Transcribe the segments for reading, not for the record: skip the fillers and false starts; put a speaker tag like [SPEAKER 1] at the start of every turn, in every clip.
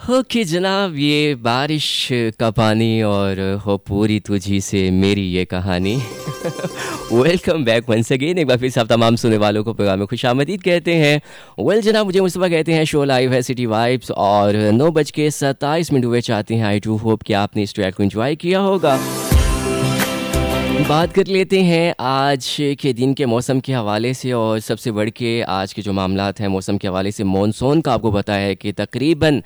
[SPEAKER 1] Okay जनाब, ये बारिश का पानी और हो पूरी तुझी से मेरी ये कहानी। Welcome back once again. एक बार फिर से आप तमाम सुनने वालों को प्रोग्राम में खुशामदीद कहते हैं। वेल जनाब, मुझे मुस्तफ़ा कहते हैं। शो लाइव है सिटी वाइब्स और 9:27 हुए। चाहते हैं आई डू होप कि आपने इस ट्रैक को एंजॉय किया होगा। बात कर लेते हैं आज के दिन के मौसम के हवाले से, और सबसे बढ़ के आज के जो मामलात हैं मौसम के हवाले से। मॉनसून का आपको पता है कि तकरीबन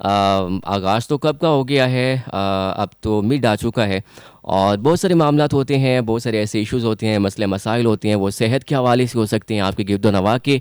[SPEAKER 1] आगाज़ तो कब का हो गया है, अब तो मिड आ चुका है, और बहुत सारे मामलात होते हैं, बहुत सारे ऐसे इश्यूज़ होते हैं, मसले मसाइल होते हैं। वो सेहत के हवाले से हो सकते हैं, आपके गिरदोनवा के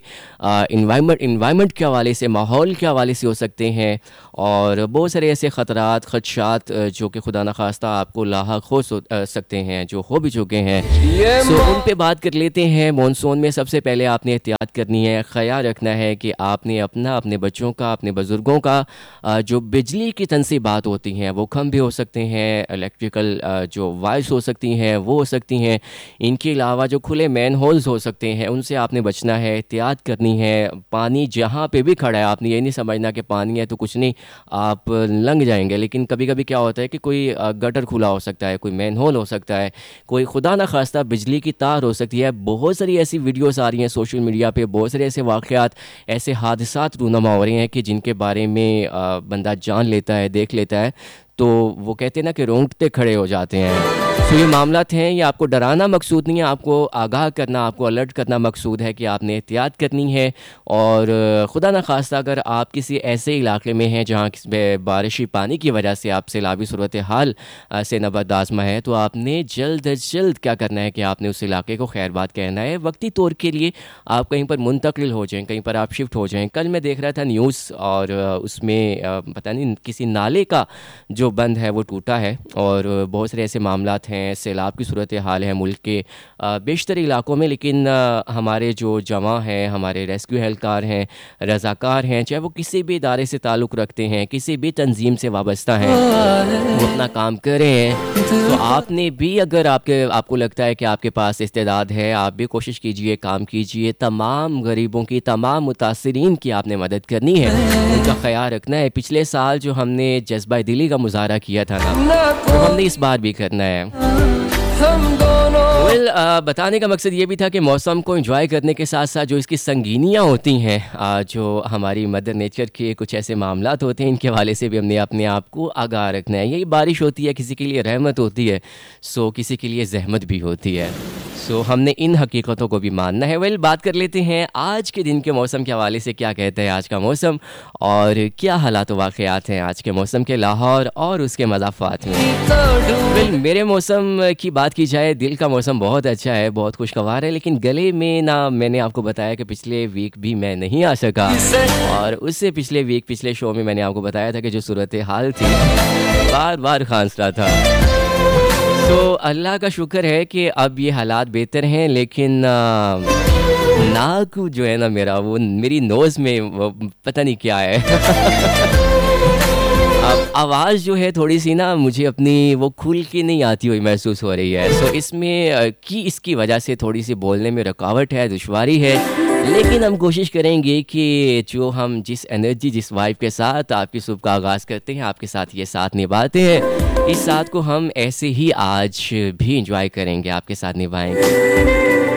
[SPEAKER 1] इन्वायरमेंट के हवाले से, माहौल के हवाले से हो सकते हैं, और बहुत सारे ऐसे ख़तरात खदशात जो कि खुदा न खास्ता आपको लाहक हो सकते हैं, जो हो भी चुके हैं। सो उन पे बात कर लेते हैं। मॉनसून में सबसे पहले आपने एहतियात करनी है, ख्याल रखना है कि आपने अपने बच्चों का, अपने बुज़ुर्गों का जो बिजली की तनसीबात होती हैं, वो खंभे हो सकते हैं, इलेक्ट्रिकल जो वायर्स हो सकती हैं वो हो सकती हैं। इनके अलावा जो खुले मैन होल्स हो सकते हैं, उनसे आपने बचना है, एहतियात करनी है। पानी जहाँ पे भी खड़ा है, आपने ये नहीं समझना कि पानी है तो कुछ नहीं, आप लंघ जाएंगे। लेकिन कभी कभी क्या होता है कि कोई गटर खुला हो सकता है, कोई मैन होल हो सकता है, कोई खुदा न खास्ता बिजली की तार हो सकती है। बहुत सारी ऐसी वीडियोस आ रही हैं सोशल मीडिया पे, बहुत सारे ऐसे वाक़यात, ऐसे हादसात रूनुमा हो रहे हैं कि जिनके बारे में बंदा जान लेता है, देख लेता है, तो वो कहते हैं ना कि रोंगटे खड़े हो जाते हैं। तो ये मामलात हैं, ये आपको डराना मकसूद नहीं है, आपको आगाह करना, आपको अलर्ट करना मकसूद है कि आपने एहतियात करनी है। और खुदा न खास्ता अगर आप किसी ऐसे इलाके में हैं जहाँ बारिशी पानी की वजह से आप सैलाबी सूरत हाल से नबत आज़मा है, तो आपने जल्द अज जल्द क्या करना है कि आपने उस इलाके को खैरबाद कहना है। वक्ती तौर के लिए आप कहीं पर मुंतकिल हो जाएँ, कहीं पर आप शिफ्ट हो जाएँ। कल मैं देख रहा था न्यूज़, और उसमें पता नहीं किसी नाले का जो बंद है वो टूटा है, और बहुत सारे ऐसे मामलात हैं, सैलाब की सूरत हाल है मुल्क के बेशतर इलाकों में। लेकिन हमारे जो जवां हैं, हमारे रेस्क्यू एहलकार हैं, रज़ाकार हैं, चाहे वो किसी भी इदारे से ताल्लुक़ रखते हैं, किसी भी तंजीम से वाबस्ता हैं, वो अपना काम कर रहे हैं। तो आपने भी, अगर आपको लगता है कि आपके पास इस्तेदाद है, आप भी कोशिश कीजिए, काम कीजिए। तमाम गरीबों की, तमाम मुतासिरीन की आपने मदद करनी है, उनका ख्याल रखना है। पिछले साल जो हमने जज्बा दिली का मुजाहरा किया था ना, तो हमने इस बार भी करना है। बताने का मकसद ये भी था कि मौसम को एंजॉय करने के साथ साथ जो इसकी संगीनियाँ होती हैं, जो हमारी मदर नेचर के कुछ ऐसे मामलात होते हैं, इनके हवाले से भी हमने अपने आप को आगाह रखना है। यही बारिश होती है, किसी के लिए रहमत होती है, सो किसी के लिए जहमत भी होती है। सो हमने इन हकीकतों को भी मानना है। वेल, बात कर लेते हैं आज के दिन के मौसम के हवाले से। क्या कहते हैं आज का मौसम, और क्या हालात वाक़यात हैं आज के मौसम के लाहौर और उसके मज़ाफ़ात में। वेल, मेरे मौसम की बात की जाए, दिल का मौसम बहुत अच्छा है, बहुत खुशगवार है। लेकिन गले में ना, मैंने आपको बताया कि पिछले वीक भी मैं नहीं आ सका, और उससे पिछले वीक, पिछले शो में मैंने आपको बताया था कि जो सूरत हाल थी, बार बार खांस रहा था। तो अल्लाह का शुक्र है कि अब ये हालात बेहतर हैं। लेकिन नाक जो है ना मेरा, वो मेरी नोज़ में वो पता नहीं क्या है। अब आवाज़ जो है थोड़ी सी ना, मुझे अपनी वो खुल के नहीं आती हुई महसूस हो रही है। सो इसमें इसकी वजह से थोड़ी सी बोलने में रुकावट है, दुश्वारी है। लेकिन हम कोशिश करेंगे कि जो हम जिस एनर्जी, जिस वाइब के साथ आपकी सुबह का आगाज़ करते हैं, आपके साथ ये साथ निभाते हैं, इस साथ को हम ऐसे ही आज भी एंजॉय करेंगे, आपके साथ निभाएंगे।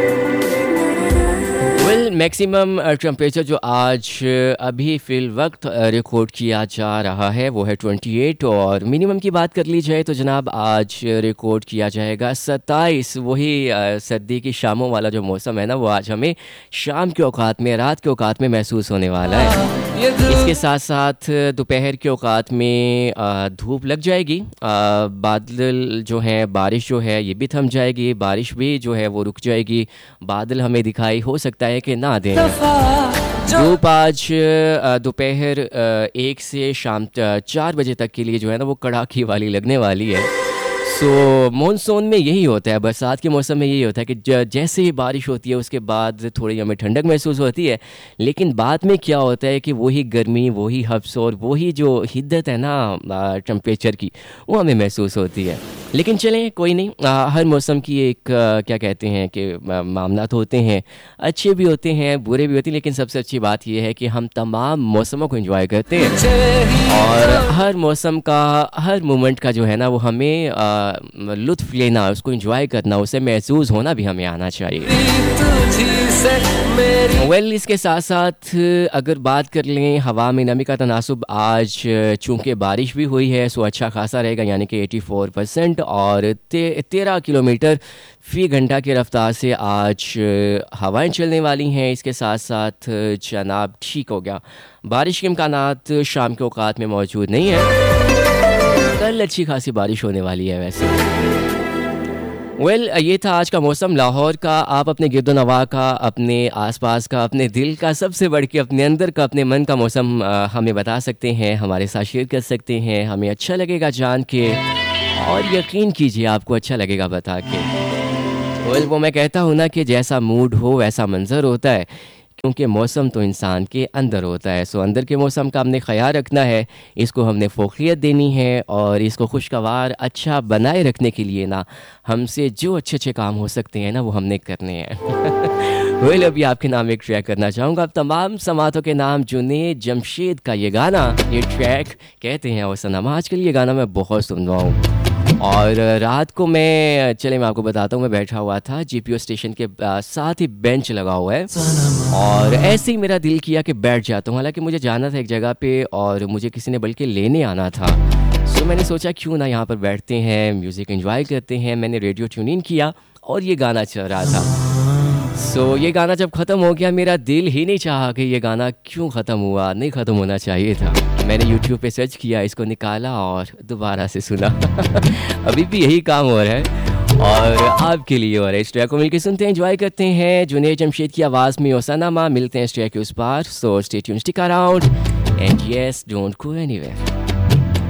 [SPEAKER 1] वेल, मैक्सिमम टेम्परेचर जो आज अभी फ़िल वक्त रिकॉर्ड किया जा रहा है वो है 28, और मिनिमम की बात कर ली जाए तो जनाब आज रिकॉर्ड किया जाएगा 27। वही सर्दी की शामों वाला जो मौसम है ना, वो आज हमें शाम के औकात में, रात के औकात में महसूस होने वाला है। इसके साथ साथ दोपहर के औकात में धूप लग जाएगी, बादल जो हैं, बारिश जो है ये भी थम जाएगी, बारिश भी जो है वो रुक जाएगी। बादल हमें दिखाई हो सकता है कि ना दें। धूप आज दोपहर 1 से शाम 4 बजे तक के लिए जो है ना, वो कड़ाकी वाली लगने वाली है। सो मॉनसून में यही होता है, बरसात के मौसम में यही होता है कि जैसे ही बारिश होती है उसके बाद थोड़ी हमें ठंडक महसूस होती है। लेकिन बाद में क्या होता है कि वही गर्मी, वही हब्स और वही जो हिद्दत है ना टेम्परेचर की, वो हमें महसूस होती है। लेकिन चलें कोई नहीं, हर मौसम की एक क्या कहते हैं कि मामलात होते हैं, अच्छे भी होते हैं बुरे भी होते हैं, लेकिन सबसे अच्छी बात यह है कि हम तमाम मौसमों को एंजॉय करते हैं और हर मौसम का हर मोमेंट का जो है ना वो हमें लुत्फ़ लेना, उसको एंजॉय करना, उसे महसूस होना भी हमें आना चाहिए। इसके साथ साथ अगर बात कर लें हवा में नमी का तनासुब, आज चूँकि बारिश भी हुई है सो अच्छा खासा रहेगा, यानी कि 84% और 13 किलोमीटर फ़ी घंटा की रफ्तार से आज हवाएं चलने वाली हैं। इसके साथ साथ जनाब ठीक हो गया, बारिश के इम्कानात शाम के औकात में मौजूद नहीं है, कल अच्छी खासी बारिश होने वाली है वैसे। ये था आज का मौसम लाहौर का। आप अपने गिरदोनवा का, अपने आसपास का, अपने दिल का, सबसे बढ़ के अपने अंदर का, अपने मन का मौसम हमें बता सकते हैं, हमारे साथ शेयर कर सकते हैं, हमें अच्छा लगेगा जान के और यकीन कीजिए आपको अच्छा लगेगा बता के। वो मैं कहता हूँ ना कि जैसा मूड हो वैसा मंज़र होता है, क्योंकि मौसम तो इंसान के अंदर होता है। सो अंदर के मौसम का हमने ख्याल रखना है, इसको हमने फ़ोक़ियत देनी है और इसको खुशगवार अच्छा बनाए रखने के लिए ना हमसे जो अच्छे अच्छे काम हो सकते हैं ना वो हमने करने हैं। अभी आपके नाम एक ट्रैक करना चाहूँगा, अब तमाम समातों के नाम, जुनैद जमशेद का ये गाना, ये ट्रैक कहते हैं और सनम। आजकल ये गाना मैं बहुत सुन रहा हूँ और रात को मैं आपको बताता हूँ, मैं बैठा हुआ था जीपीओ स्टेशन के साथ ही बेंच लगा हुआ है और ऐसे ही मेरा दिल किया कि बैठ जाता हूँ। हालांकि मुझे जाना था एक जगह पे और मुझे किसी ने बल्कि लेने आना था, सो मैंने सोचा क्यों ना यहाँ पर बैठते हैं, म्यूज़िक एंजॉय करते हैं। मैंने रेडियो ट्यून इन किया और ये गाना चल रहा था। सो ये गाना जब ख़त्म हो गया, मेरा दिल ही नहीं चाहा कि ये गाना क्यों ख़त्म हुआ, नहीं ख़त्म होना चाहिए था। मैंने YouTube पे सर्च किया, इसको निकाला और दोबारा से सुना। अभी भी यही काम हो रहा है और आपके लिए हो रहा है। इस ट्रैक को मिलकर सुनते हैं, एंजॉय करते हैं। जुनैद जमशेद की आवाज़ में ओसनमा, मिलते हैं इस ट्रैक के उस पार। So stay tuned, stick around and yes, don't go anywhere.